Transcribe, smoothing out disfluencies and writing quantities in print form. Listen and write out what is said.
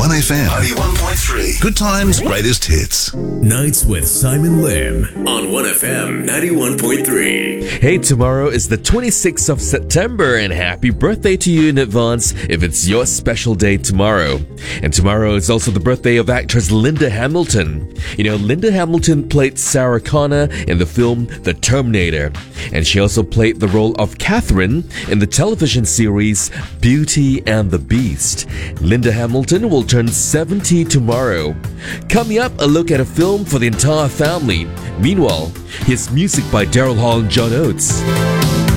1FM 91.3. Good times, greatest hits. Nights with Simon Lim on 1FM 91.3. Hey, tomorrow is the 26th of September, and happy birthday to you in advance if it's your special day tomorrow. And tomorrow is also the birthday of actress Linda Hamilton. You know, Linda Hamilton played Sarah Connor in the film The Terminator, and she also played the role of Catherine in the television series Beauty and the Beast. Linda Hamilton will turn 70 tomorrow. Coming up, a look at a film for the entire family. Meanwhile, here's music by Daryl Hall and John Oates.